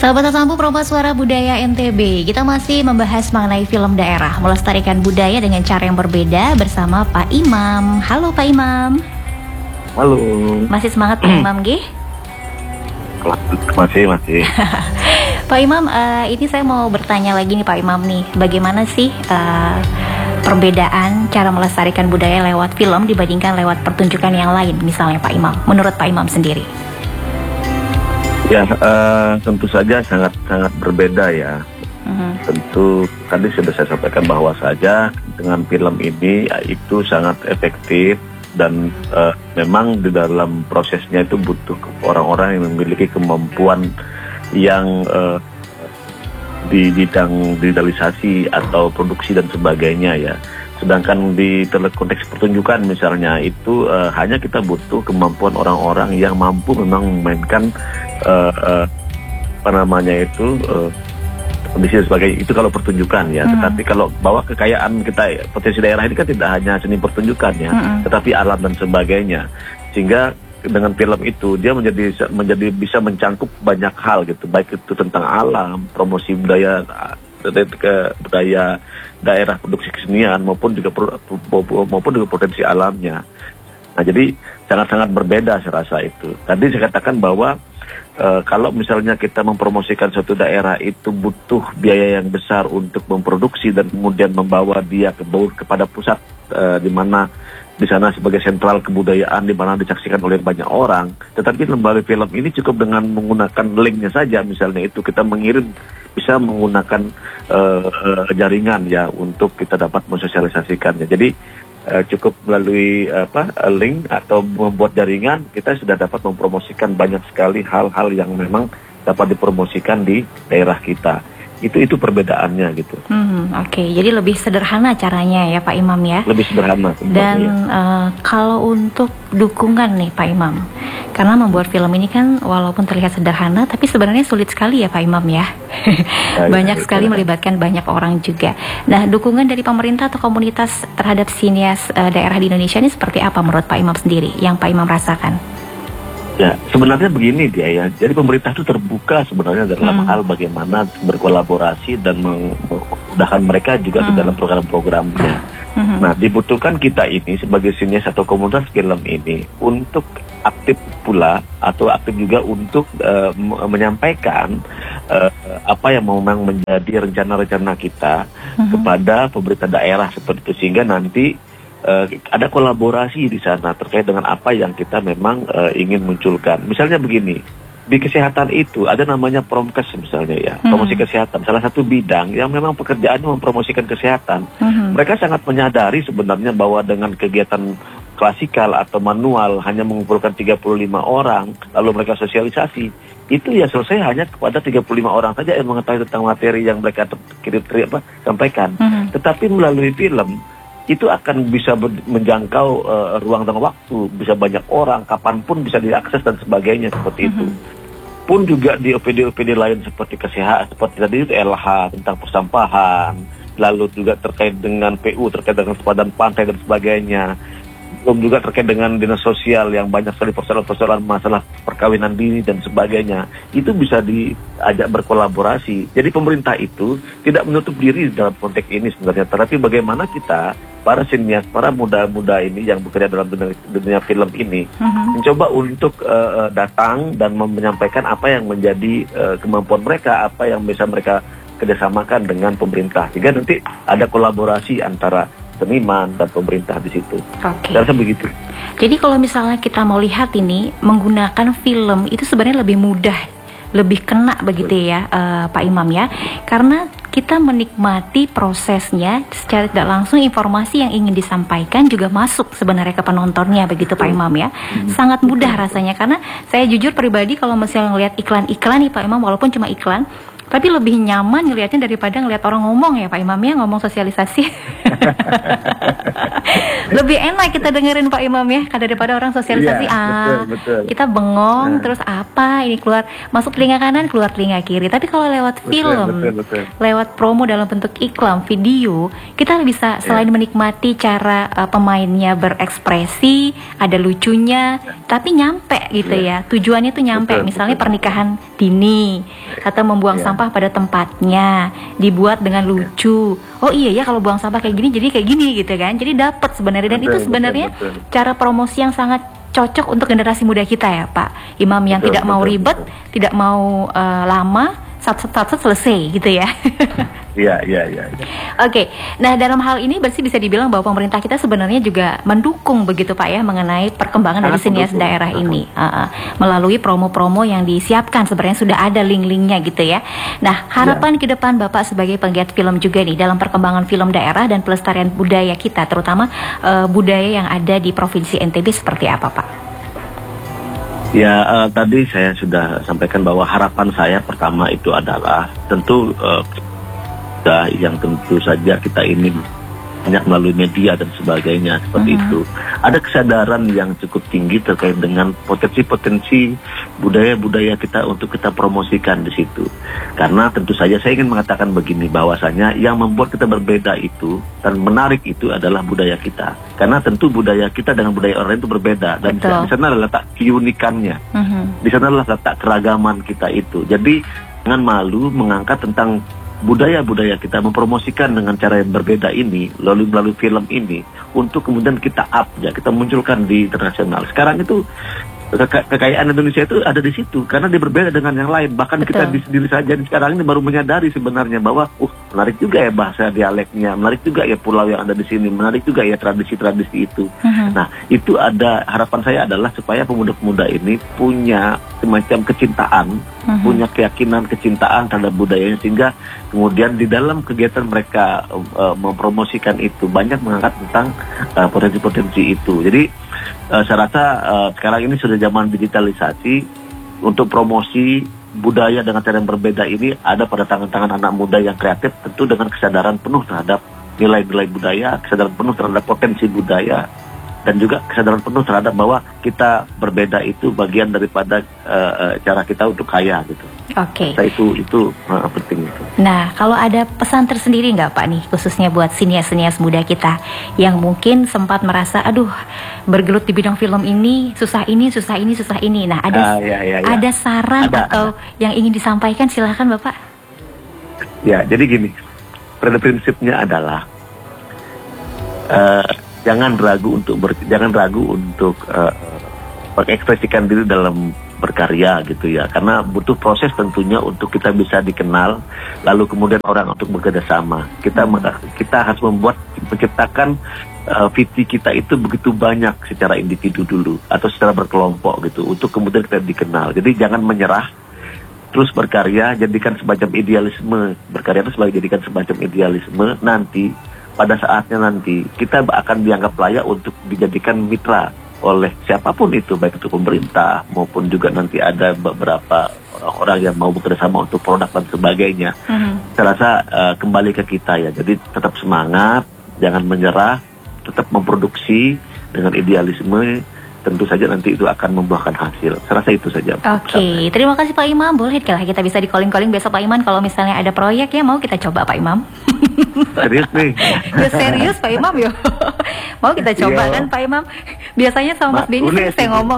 Sahabat Tampu Promo Suara Budaya NTB, kita masih membahas mengenai film daerah, melestarikan budaya dengan cara yang berbeda bersama Pak Imam. Halo Pak Imam. Halo. Masih semangat Pak Imam, G? Masih. Pak Imam, ini saya mau bertanya lagi nih Pak Imam nih, bagaimana sih perbedaan cara melestarikan budaya lewat film dibandingkan lewat pertunjukan yang lain, misalnya Pak Imam, menurut Pak Imam sendiri? Ya, tentu saja sangat berbeda ya. Tentu tadi sudah saya sampaikan bahwa saja dengan film ini ya, itu sangat efektif dan memang di dalam prosesnya itu butuh orang-orang yang memiliki kemampuan yang di bidang digitalisasi atau produksi dan sebagainya ya. Sedangkan di konteks pertunjukan misalnya itu hanya kita butuh kemampuan orang-orang yang mampu memang memainkan kondisi sebagai itu kalau pertunjukan ya. Tetapi kalau bawa kekayaan kita, potensi daerah ini kan tidak hanya seni pertunjukan ya, tetapi alam dan sebagainya. Sehingga dengan film itu dia menjadi bisa mencangkup banyak hal gitu, baik itu tentang alam, promosi budaya daerah, produksi kesenian maupun juga potensi alamnya. Nah, jadi sangat-sangat berbeda saya rasa itu. Tadi saya katakan bahwa kalau misalnya kita mempromosikan suatu daerah itu butuh biaya yang besar untuk memproduksi dan kemudian membawa dia kepada pusat di mana di sana sebagai sentral kebudayaan di mana disaksikan oleh banyak orang. Tetapi melalui film ini cukup dengan menggunakan linknya saja, misalnya itu kita bisa menggunakan jaringan ya untuk kita dapat mensosialisasikannya. Jadi cukup melalui link atau membuat jaringan kita sudah dapat mempromosikan banyak sekali hal-hal yang memang dapat dipromosikan di daerah kita. Itu perbedaannya gitu. Oke, jadi lebih sederhana caranya ya Pak Imam ya. Lebih sederhana. Dan kalau untuk dukungan nih Pak Imam, karena membuat film ini kan walaupun terlihat sederhana, tapi sebenarnya sulit sekali ya Pak Imam ya. Banyak sekali melibatkan banyak orang juga. Nah, dukungan dari pemerintah atau komunitas terhadap sinias daerah di Indonesia ini seperti apa menurut Pak Imam sendiri, yang Pak Imam rasakan? Ya, sebenarnya begini dia ya. Jadi pemerintah itu terbuka sebenarnya dalam hal bagaimana berkolaborasi dan memudahkan mereka juga di dalam program-programnya. Nah, dibutuhkan kita ini sebagai sinias atau komunitas film ini untuk aktif pula atau aktif juga untuk menyampaikan apa yang memang menjadi rencana-rencana kita kepada pemerintah daerah seperti itu, sehingga nanti ada kolaborasi di sana terkait dengan apa yang kita memang ingin munculkan. Misalnya begini, di kesehatan itu ada namanya promkes misalnya ya, promosi kesehatan. Salah satu bidang yang memang pekerjaannya mempromosikan kesehatan. Mereka sangat menyadari sebenarnya bahwa dengan kegiatan klasikal atau manual hanya mengumpulkan 35 orang, lalu mereka sosialisasi, itu ya selesai hanya kepada 35 orang saja yang mengetahui tentang materi yang mereka sampaikan. Tetapi melalui film itu akan bisa menjangkau ruang dan waktu, bisa banyak orang, kapanpun bisa diakses dan sebagainya seperti itu. Pun juga di OPD-OPD lain seperti kesehatan, seperti tadi itu LH tentang persampahan, lalu juga terkait dengan PU, terkait dengan sepadan pantai dan sebagainya. Belum juga terkait dengan dinas sosial yang banyak sekali persoalan-persoalan masalah perkawinan dini dan sebagainya. Itu bisa diajak berkolaborasi. Jadi pemerintah itu tidak menutup diri dalam konteks ini sebenarnya. Tetapi bagaimana kita, para sinias, para muda-muda ini yang bekerja dalam dunia film ini, mencoba untuk datang dan menyampaikan apa yang menjadi kemampuan mereka, apa yang bisa mereka kerjasamakan dengan pemerintah. Sehingga nanti ada kolaborasi antara seniman dan pemerintah di situ. Saya rasa begitu. Jadi kalau misalnya kita mau lihat ini menggunakan film itu sebenarnya lebih mudah, lebih kena begitu ya Pak Imam ya, karena kita menikmati prosesnya secara tidak langsung, informasi yang ingin disampaikan juga masuk sebenarnya ke penontonnya begitu Pak Imam ya. Sangat mudah rasanya, karena saya jujur pribadi kalau misalnya ngelihat iklan-iklan nih Pak Imam, walaupun cuma iklan, tapi lebih nyaman ngelihatnya daripada ngelihat orang ngomong ya Pak Imam ya, ngomong sosialisasi. Lebih enak kita dengerin Pak Imam ya, daripada orang sosialisasi. Betul. Kita bengong terus apa ini keluar masuk telinga kanan keluar telinga kiri. Tapi kalau lewat film, lewat promo dalam bentuk iklan, video, kita bisa selain menikmati cara pemainnya berekspresi, ada lucunya, tapi nyampe gitu ya. Tujuannya tuh nyampe. Misalnya pernikahan dini atau membuang sampah pada tempatnya, dibuat dengan lucu. Oh iya ya, kalau buang sampah kayak gini jadi kayak gini gitu kan. Jadi dapat sebenarnya, dan itu sebenarnya cara promosi yang sangat cocok untuk generasi muda kita ya Pak Imam, yang tidak mau ribet, tidak mau lama, sat selesai gitu ya. Iya. Oke, nah dalam hal ini berarti bisa dibilang bahwa pemerintah kita sebenarnya juga mendukung begitu Pak ya mengenai perkembangan dari sinias daerah ini melalui promo-promo yang disiapkan, sebenarnya sudah ada link-linknya gitu ya. Nah harapan ke depan Bapak sebagai penggiat film juga nih dalam perkembangan film daerah dan pelestarian budaya kita, terutama budaya yang ada di Provinsi NTB seperti apa Pak? Ya, tadi saya sudah sampaikan bahwa harapan saya pertama itu adalah tentu yang tentu saja kita ini banyak melalui media dan sebagainya seperti itu. Ada kesadaran yang cukup tinggi terkait dengan potensi-potensi budaya-budaya kita untuk kita promosikan di situ. Karena tentu saja saya ingin mengatakan begini, bahwasanya yang membuat kita berbeda itu dan menarik itu adalah budaya kita. Karena tentu budaya kita dengan budaya orang lain itu berbeda, dan di sana adalah letak keunikannya. Di sana adalah letak keragaman kita itu. Jadi jangan malu mengangkat tentang budaya-budaya kita, mempromosikan dengan cara yang berbeda ini melalui film ini untuk kemudian kita up ya, kita munculkan di internasional. Sekarang itu kekayaan Indonesia itu ada di situ karena dia berbeda dengan yang lain. Bahkan kita sendiri saja sekarang ini baru menyadari sebenarnya bahwa menarik juga ya bahasa dialeknya, menarik juga ya pulau yang ada di sini, menarik juga ya tradisi-tradisi itu. Nah, itu ada harapan saya adalah supaya pemuda-pemuda ini punya semacam kecintaan, punya keyakinan kecintaan terhadap budayanya, sehingga kemudian di dalam kegiatan mereka mempromosikan itu banyak mengangkat tentang potensi-potensi itu. Jadi saya rasa sekarang ini sudah zaman digitalisasi, untuk promosi budaya dengan cara yang berbeda ini ada pada tangan-tangan anak muda yang kreatif, tentu dengan kesadaran penuh terhadap nilai-nilai budaya, kesadaran penuh terhadap potensi budaya, dan juga kesadaran penuh terhadap bahwa kita berbeda itu bagian daripada cara kita untuk kaya gitu. Oke. Itu penting itu. Nah, kalau ada pesan tersendiri nggak Pak nih, khususnya buat sinias-sinias muda kita yang mungkin sempat merasa, aduh, bergelut di bidang film ini, susah ini. Nah, ada saran atau yang ingin disampaikan, silahkan Bapak. Ya, jadi gini, pada prinsipnya adalah jangan ragu untuk mengekspresikan diri dalam berkarya gitu ya, karena butuh proses tentunya untuk kita bisa dikenal, lalu kemudian orang untuk bekerja sama. Kita harus menciptakan visi kita itu begitu banyak secara individu dulu atau secara berkelompok gitu, untuk kemudian kita dikenal. Jadi jangan menyerah, terus berkarya, jadikan semacam idealisme, berkarya itu jadikan semacam idealisme. Nanti pada saatnya nanti kita akan dianggap layak untuk dijadikan mitra oleh siapapun itu, baik itu pemerintah maupun juga nanti ada beberapa orang yang mau bekerja sama untuk produk dan sebagainya. Saya rasa kembali ke kita ya, jadi tetap semangat, jangan menyerah, tetap memproduksi dengan idealisme. Tentu saja nanti itu akan membuahkan hasil. Saya rasa itu saja. Oke, terima kasih Pak Imam. Boleh kalau kita bisa di calling besok Pak Imam, kalau misalnya ada proyek ya mau kita coba Pak Imam. Serius nih? Ya serius Pak Imam ya. Mau kita coba kan Pak Imam? Biasanya sama Mas Benny saya ngomong.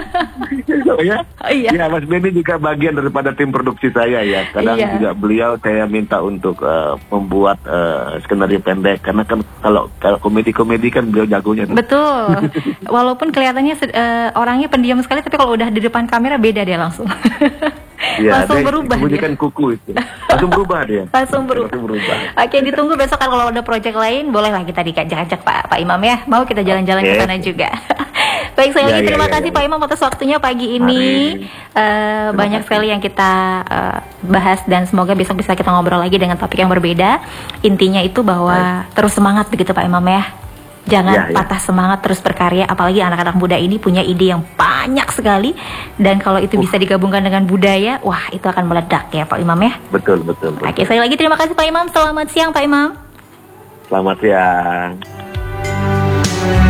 Iya, Mas Benny juga bagian daripada tim produksi saya ya. Kadang juga beliau saya minta untuk membuat skenario pendek, karena kan kalau komedi kan beliau jagonya. Betul. Walaupun kelihatannya orangnya pendiam sekali, tapi kalau udah di depan kamera beda dia langsung. Ya, langsung berubah dia. Kan kuku itu. Langsung berubah dia. Langsung berubah. Oke, ditunggu besok kan kalau ada proyek lain, bolehlah kita diajak-ajak Pak Imam ya. Mau kita jalan-jalan ke sana juga. Baik, saya lagi terima kasih Pak Imam atas waktunya pagi ini. Banyak sekali yang kita bahas, dan semoga besok bisa kita ngobrol lagi dengan topik yang berbeda. Intinya itu bahwa terus semangat begitu Pak Imam ya. Jangan patah semangat, terus berkarya. Apalagi anak-anak muda ini punya ide yang banyak sekali, dan kalau itu bisa digabungkan dengan budaya, wah itu akan meledak ya Pak Imam ya. Betul. Oke, sekali lagi terima kasih Pak Imam. Selamat siang Pak Imam. Selamat siang.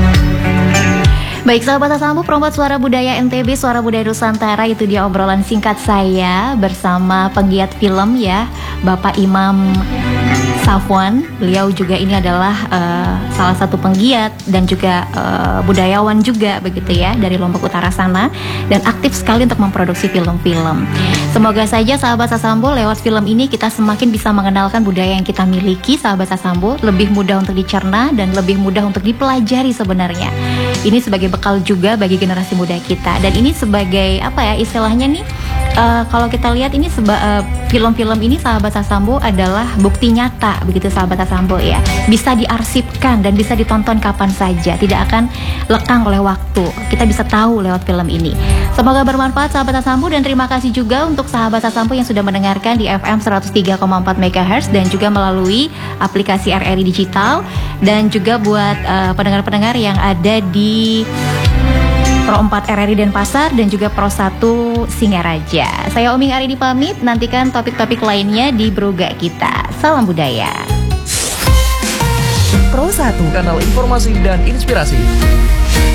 Baik sahabat Sasambu, Perombat Suara Budaya NTB, Suara Budaya Nusantara, itu dia obrolan singkat saya bersama penggiat film ya, Bapak Imam Safwan. Beliau juga ini adalah salah satu penggiat dan juga budayawan juga begitu ya, dari Lombok Utara sana, dan aktif sekali untuk memproduksi film-film. Semoga saja sahabat Sasambu, lewat film ini kita semakin bisa mengenalkan budaya yang kita miliki, sahabat Sasambu, lebih mudah untuk dicerna dan lebih mudah untuk dipelajari sebenarnya. Ini sebagai bekal juga bagi generasi muda kita, dan ini sebagai apa ya istilahnya nih, kalau kita lihat ini film-film ini sahabat Sasambu adalah bukti nyata begitu sahabat Sasambu ya, bisa diarsipkan dan bisa ditonton kapan saja, tidak akan lekang oleh waktu. Kita bisa tahu lewat film ini. Semoga bermanfaat sahabat Sasambu, dan terima kasih juga untuk sahabat Sasambu yang sudah mendengarkan di FM 103,4 MHz dan juga melalui aplikasi RRI Digital, dan juga buat pendengar-pendengar yang ada di Pro 4 RRI Denpasar dan juga Pro 1 Singaraja. Saya Oming Arini pamit, nantikan topik-topik lainnya di Broga kita. Salam budaya. Pro 1, kanal informasi dan inspirasi.